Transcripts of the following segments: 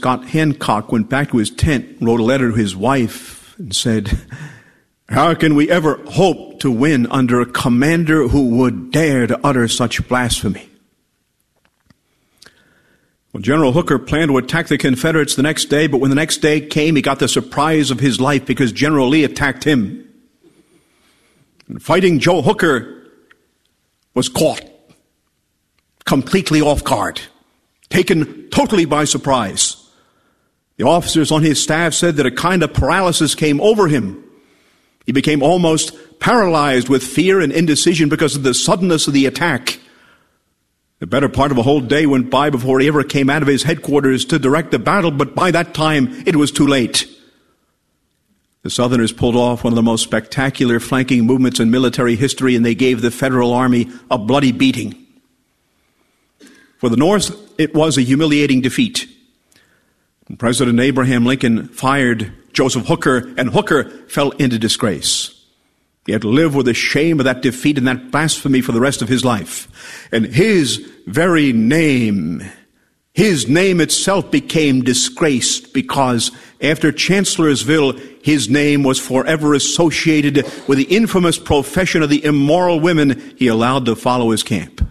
Scott Hancock went back to his tent, wrote a letter to his wife, and said, "How can we ever hope to win under a commander who would dare to utter such blasphemy?" Well, General Hooker planned to attack the Confederates the next day, but when the next day came, he got the surprise of his life because General Lee attacked him. And fighting Joe Hooker was caught completely off guard, taken totally by surprise. The officers on his staff said that a kind of paralysis came over him. He became almost paralyzed with fear and indecision because of the suddenness of the attack. The better part of a whole day went by before he ever came out of his headquarters to direct the battle, but by that time it was too late. The Southerners pulled off one of the most spectacular flanking movements in military history, and they gave the Federal Army a bloody beating. For the North, it was a humiliating defeat. President Abraham Lincoln fired Joseph Hooker, and Hooker fell into disgrace. He had to live with the shame of that defeat and that blasphemy for the rest of his life. And his very name, his name itself became disgraced because after Chancellorsville, his name was forever associated with the infamous profession of the immoral women he allowed to follow his camp.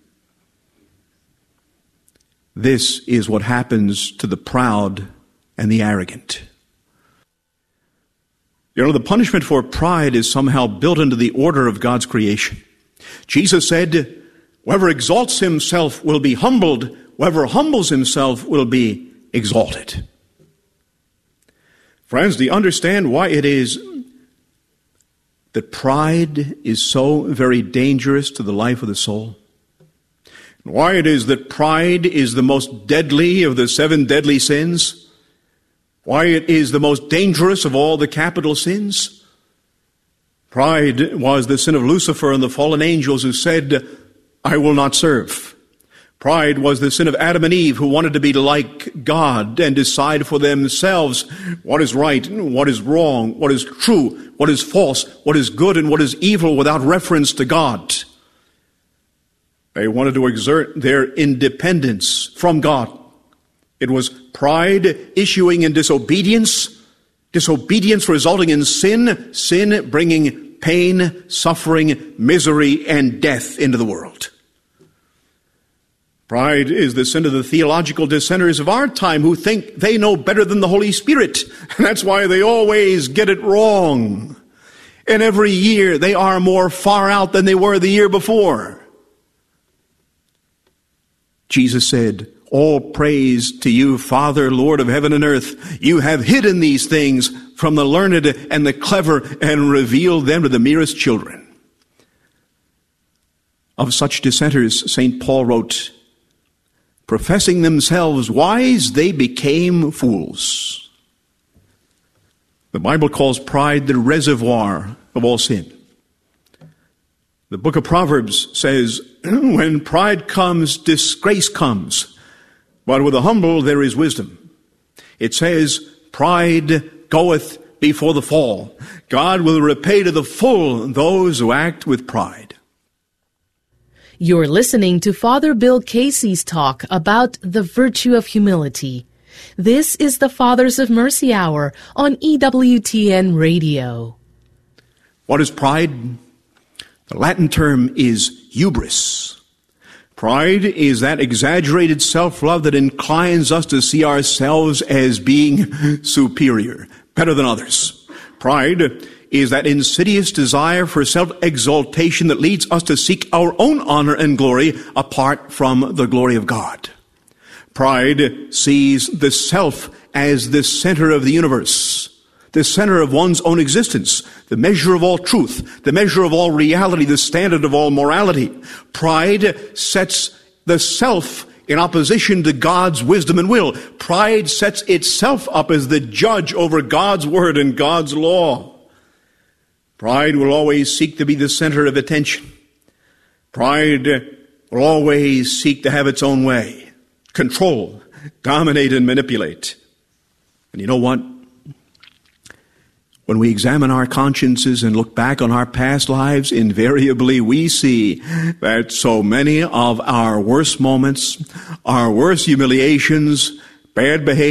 This is what happens to the proud and the arrogant. You know, the punishment for pride is somehow built into the order of God's creation. Jesus said, "Whoever exalts himself will be humbled. Whoever humbles himself will be exalted." Friends, do you understand why it is that pride is so very dangerous to the life of the soul? Why it is that pride is the most deadly of the 7 deadly sins? Why it is the most dangerous of all the capital sins? Pride was the sin of Lucifer and the fallen angels who said, "I will not serve." Pride was the sin of Adam and Eve who wanted to be like God and decide for themselves what is right, what is wrong, what is true, what is false, what is good and what is evil without reference to God. They wanted to exert their independence from God. It was pride issuing in disobedience, disobedience resulting in sin, sin bringing pain, suffering, misery, and death into the world. Pride is the sin of the theological dissenters of our time who think they know better than the Holy Spirit. And that's why they always get it wrong. And every year they are more far out than they were the year before. Jesus said, "All praise to you, Father, Lord of heaven and earth. You have hidden these things from the learned and the clever and revealed them to the merest children." Of such dissenters, St. Paul wrote, "Professing themselves wise, they became fools." The Bible calls pride the reservoir of all sin. The book of Proverbs says, "When pride comes, disgrace comes. But with the humble there is wisdom." It says, "Pride goeth before the fall." God will repay to the full those who act with pride. You're listening to Father Bill Casey's talk about the virtue of humility. This is the Fathers of Mercy Hour on EWTN Radio. What is pride? The Latin term is hubris. Pride is that exaggerated self-love that inclines us to see ourselves as being superior, better than others. Pride is that insidious desire for self-exaltation that leads us to seek our own honor and glory apart from the glory of God. Pride sees the self as the center of the universe, the center of one's own existence, the measure of all truth, the measure of all reality, the standard of all morality. Pride sets the self in opposition to God's wisdom and will. Pride sets itself up as the judge over God's word and God's law. Pride will always seek to be the center of attention. Pride will always seek to have its own way, control, dominate, and manipulate. And you know what? When we examine our consciences and look back on our past lives, invariably we see that so many of our worst moments, our worst humiliations, bad behavior,